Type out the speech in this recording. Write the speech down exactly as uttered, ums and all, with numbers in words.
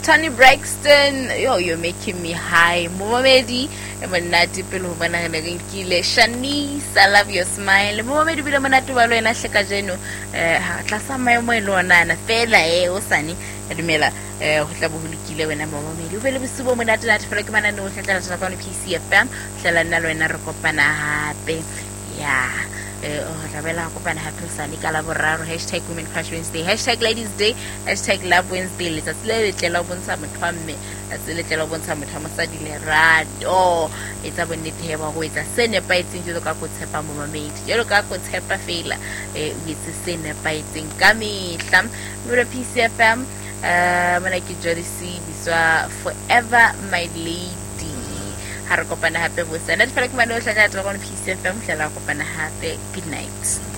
Tony Braxton, yo, you're making me high. Momedi, emanati pelo bana ngile. Shanice, I love your smile. Momedi bila manatu walo ena sheka jenu. Eh, klasa mayo mo elona na fela eh osani. Edumela eh hotla bohulikile wena momedi. Uvele busubo manatu natu fela kemana no hotla tsa pa no P C F M. Hlela nalo ena re kopana hape. Yeah. Eh oh rabela kopana hape sani kala boraro hashtag Women Crush Wednesday hashtag Ladies Day hashtag Love Wednesday let's le tlela bontsha motho wa mme let's le tlela bontsha motho wa mosadi le rato etsa bonnete ba go etsa sene pa itseng jalo ka go tshepa mo mamedi jalo ka go tshepa fela eh o itse sene pa itseng ka mehla mo P C F M uh mana ke Jodisi biswa forever my lady ha re kopana hape bo sana fela ke mane o tla tla go P C F M hlela kopana hape good night.